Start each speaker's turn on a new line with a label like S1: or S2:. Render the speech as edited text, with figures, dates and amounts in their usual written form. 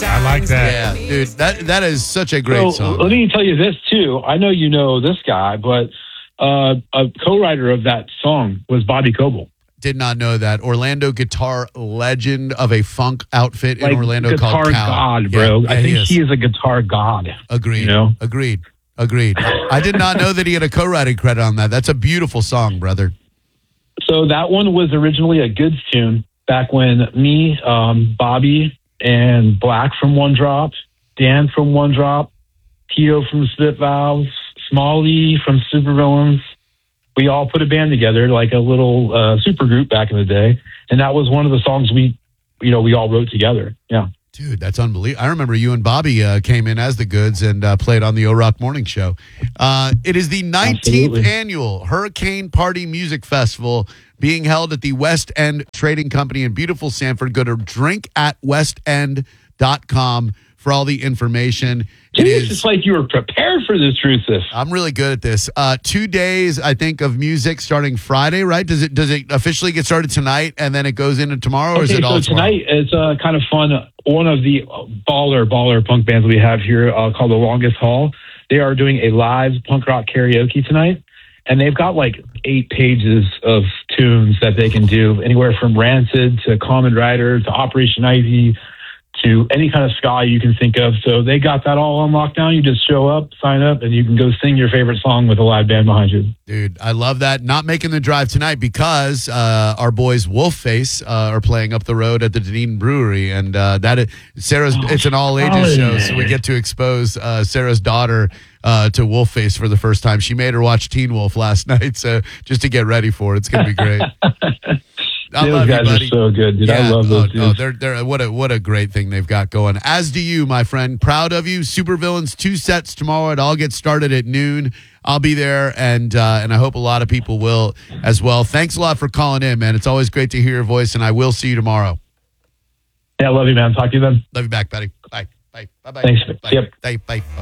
S1: I like that.
S2: Yeah, dude, that is such a great song.
S3: Let me tell you this, too. I know you know this guy, but a co-writer of that song was Bobby Coble.
S2: Did not know that. Orlando guitar legend of a funk outfit in Orlando
S3: guitar
S2: called Cal.
S3: god, bro.
S2: Yeah,
S3: I think he is a guitar god.
S2: Agreed.
S3: You know?
S2: Agreed. I did not know that he had a co-writing credit on that. That's a beautiful song, brother.
S3: So that one was originally a Goods tune back when me, Bobby, and Black from One Drop, Dan from One Drop, Tito from Spit Valves, Smalley from Supervillains, we all put a band together, like a little super group back in the day. And that was one of the songs we all wrote together. Yeah.
S2: Dude, that's unbelievable. I remember you and Bobby came in as the Goods and played on the O-Rock Morning Show. It is the 19th
S3: Absolutely.
S2: annual Hurricane Party Music Festival being held at the West End Trading Company in beautiful Sanford. Go to drinkatwestend.com for all the information.
S3: It's like you were prepared for this, Truthif.
S2: I'm really good at this. 2 days, I think, of music starting Friday, right? Does it officially get started tonight and then it goes into tomorrow, or is it all tomorrow?
S3: Tonight is kind of fun. One of the baller punk bands we have here called The Longest Haul. They are doing a live punk rock karaoke tonight, and they've got like 8 pages of tunes that they can do, anywhere from Rancid to Common Rider to Operation Ivy to any kind of ska you can think of. So they got that all on lockdown. You just show up, sign up, and you can go sing your favorite song with a live band behind you.
S2: Dude, I love that. Not making the drive tonight because our boys Wolfface are playing up the road at the Dunedin Brewery, and it's an all-ages show, so we get to expose Sarah's daughter to Wolfface for the first time. She made her watch Teen Wolf last night, so just to get ready for it. It's going to be great.
S3: Those guys are so good, dude. I love those dudes.
S2: They're what a great thing they've got going. As do you, my friend. Proud of you. Supervillains 2 sets tomorrow. It all gets started at noon. I'll be there, and I hope a lot of people will as well. Thanks a lot for calling in, man. It's always great to hear your voice, and I will see you tomorrow.
S3: Yeah, I love you, man. Talk to you then.
S2: Love you back, buddy. Bye. Bye. Bye.
S3: Thanks.
S2: Bye.
S3: Yep.
S2: Bye. Bye.